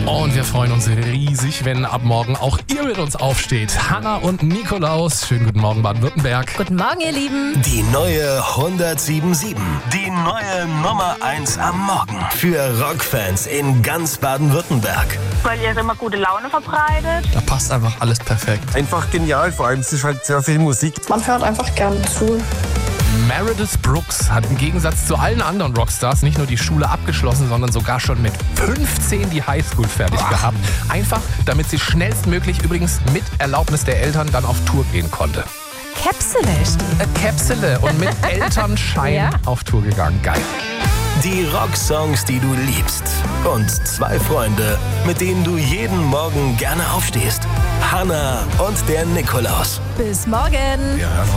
Und wir freuen uns riesig, wenn ab morgen auch ihr mit uns aufsteht. Hanna und Nikolaus, schönen guten Morgen Baden-Württemberg. Guten Morgen, ihr Lieben. Die neue 107.7. Die neue Nummer 1 am Morgen. Für Rockfans in ganz Baden-Württemberg. Weil ihr immer gute Laune verbreitet. Da passt einfach alles perfekt. Einfach genial, vor allem es ist halt sehr viel Musik. Man hört einfach gern zu. Meredith Brooks hat im Gegensatz zu allen anderen Rockstars nicht nur die Schule abgeschlossen, sondern sogar schon mit 15 die Highschool fertig gehabt. Einfach, damit sie schnellstmöglich, übrigens mit Erlaubnis der Eltern, dann auf Tour gehen konnte. Käpsele steht. Käpsele und mit Elternschein Ja. auf Tour gegangen. Geil. Die Rocksongs, die du liebst. Und 2 Freunde, mit denen du jeden Morgen gerne aufstehst. Hanna und der Nikolaus. Bis morgen.